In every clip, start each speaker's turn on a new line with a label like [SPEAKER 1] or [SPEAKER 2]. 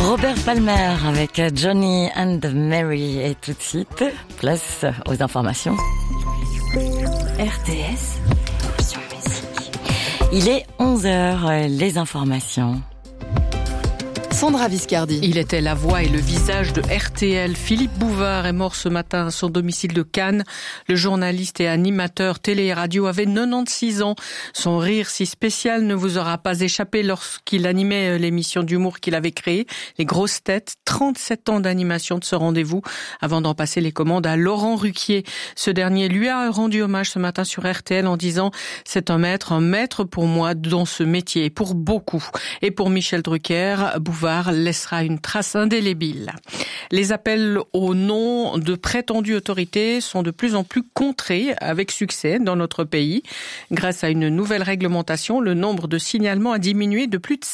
[SPEAKER 1] Robert Palmer avec Johnny and Mary. Et tout de suite, place aux informations. RTS, option musique. Il est 11h, les informations.
[SPEAKER 2] Sandra Viscardi.
[SPEAKER 3] Il était la voix et le visage de RTL. Philippe Bouvard est mort ce matin à son domicile de Cannes. Le journaliste et animateur télé et radio avait 96 ans. Son rire si spécial ne vous aura pas échappé lorsqu'il animait l'émission d'humour qu'il avait créée, Les Grosses Têtes. 37 ans d'animation de ce rendez-vous avant d'en passer les commandes à Laurent Ruquier. Ce dernier lui a rendu hommage ce matin sur RTL en disant « C'est un maître pour moi dans ce métier, pour beaucoup ». Et pour Michel Drucker, Bouvard laissera une trace indélébile. Les appels au nom de prétendues autorités sont de plus en plus contrés avec succès dans notre pays. Grâce à une nouvelle réglementation, le nombre de signalements a diminué de plus de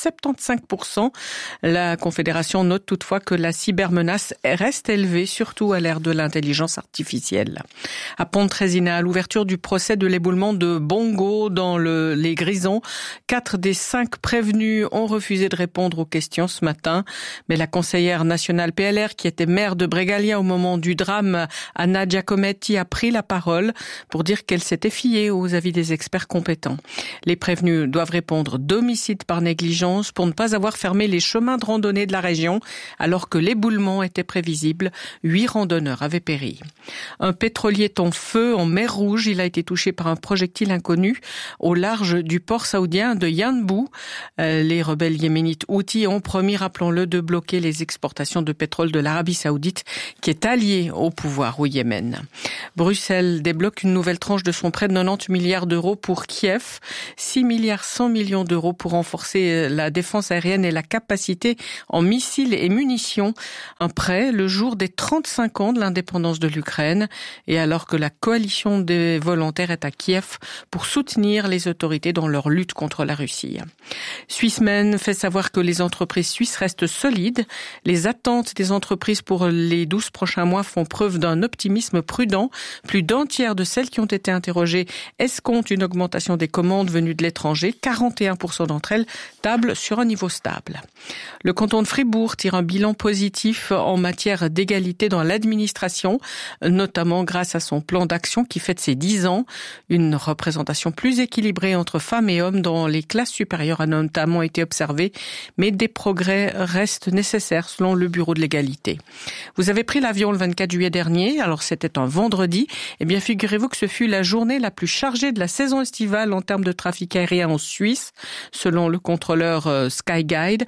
[SPEAKER 3] 75%. La Confédération note toutefois que la cybermenace reste élevée, surtout à l'ère de l'intelligence artificielle. À Pontresina, à l'ouverture du procès de l'éboulement de Bongo dans les Grisons, 4 des 5 prévenus ont refusé de répondre aux questions ce matin, mais la conseillère nationale PLR, qui était maire de Bregaglia au moment du drame, Anna Giacometti, a pris la parole pour dire qu'elle s'était fiée aux avis des experts compétents. Les prévenus doivent répondre d'homicide par négligence pour ne pas avoir fermé les chemins de randonnée de la région, alors que l'éboulement était prévisible. 8 randonneurs avaient péri. Un pétrolier est en feu en mer Rouge. Il a été touché par un projectile inconnu au large du port saoudien de Yanbu. Les rebelles yéménites Houthis ont promis, rappelons-le, de bloquer les exportations de pétrole de l'Arabie saoudite, qui est alliée au pouvoir au Yémen. Bruxelles débloque une nouvelle tranche de son prêt de 90 milliards d'euros pour Kiev, 6 milliards 100 millions d'euros pour renforcer la défense aérienne et la capacité en missiles et munitions. Un prêt le jour des 35 ans de l'indépendance de l'Ukraine et alors que la coalition des volontaires est à Kiev pour soutenir les autorités dans leur lutte contre la Russie. Swissmen fait savoir que les entreprises suisses restent solides. Les attentes des entreprises pour les 12 prochains mois font preuve d'un optimisme prudent. Plus d'un tiers de celles qui ont été interrogées escomptent une augmentation des commandes venues de l'étranger. 41% d'entre elles tablent sur un niveau stable. Le canton de Fribourg tire un bilan positif en matière d'égalité dans l'administration, notamment grâce à son plan d'action qui fête ses 10 ans. Une représentation plus équilibrée entre femmes et hommes dans les classes supérieures a notamment été observée, mais des progrès restent nécessaires selon le Bureau de l'égalité. Vous avez pris l'avion le 24 juillet dernier, alors c'était un vendredi. Eh bien, figurez-vous que ce fut la journée la plus chargée de la saison estivale en termes de trafic aérien en Suisse. Selon le contrôleur Skyguide,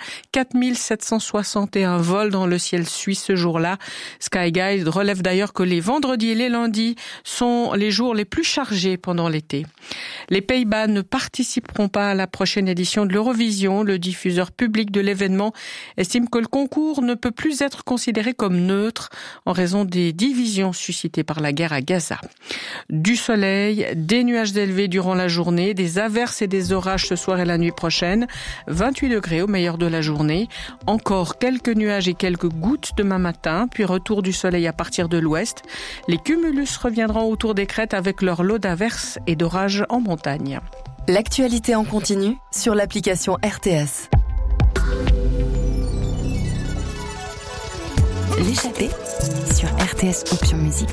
[SPEAKER 3] 4761 vols dans le ciel suisse ce jour-là. Skyguide relève d'ailleurs que les vendredis et les lundis sont les jours les plus chargés pendant l'été. Les Pays-Bas ne participeront pas à la prochaine édition de l'Eurovision. Le diffuseur public de l'événement estime que le concours ne peut plus être considéré comme neutre en raison des divisions suscitées par la guerre à Gaza. Du soleil, des nuages élevés durant la journée, des averses et des orages ce soir et la nuit prochaine, 28 degrés au meilleur de la journée, encore quelques nuages et quelques gouttes demain matin, puis retour du soleil à partir de l'ouest. Les cumulus reviendront autour des crêtes avec leur lot d'averses et d'orages en montagne.
[SPEAKER 2] L'actualité en continu sur l'application RTS.
[SPEAKER 1] L'échappée sur RTS Option Musique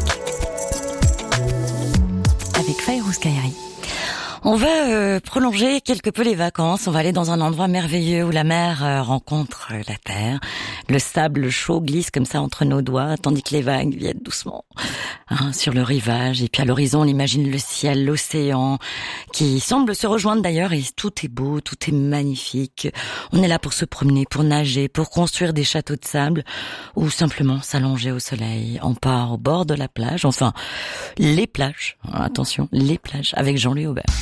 [SPEAKER 1] avec Fayrouz Kairi. On va prolonger quelque peu les vacances. On va aller dans un endroit merveilleux où la mer rencontre la terre. Le sable chaud glisse comme ça entre nos doigts, tandis que les vagues viennent doucement sur le rivage. Et puis à l'horizon, on imagine le ciel, l'océan, qui semble se rejoindre d'ailleurs. Et tout est beau, tout est magnifique. On est là pour se promener, pour nager, pour construire des châteaux de sable ou simplement s'allonger au soleil. On part au bord de la plage, enfin les plages. Attention, les plages avec Jean-Louis Aubert.